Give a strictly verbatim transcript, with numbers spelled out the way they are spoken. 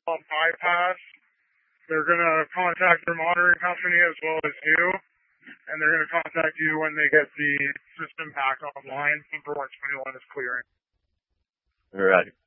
on bypass. They're going to contact their monitoring company as well as you, and they're going to contact you when they get the system back online before one twenty-one is clearing. All right.